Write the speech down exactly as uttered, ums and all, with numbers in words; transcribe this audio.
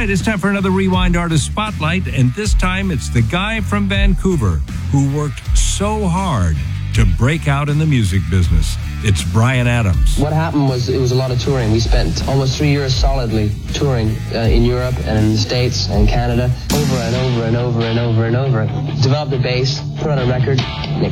right, it's time for another Rewind Artist Spotlight, and this time it's the guy from Vancouver who worked so hard to break out in the music business. It's Bryan Adams. What happened was it was a lot of touring. We spent almost three years solidly touring uh, in Europe and in the States and Canada, over and over and over and over and over. Developed a base, put on a record, and it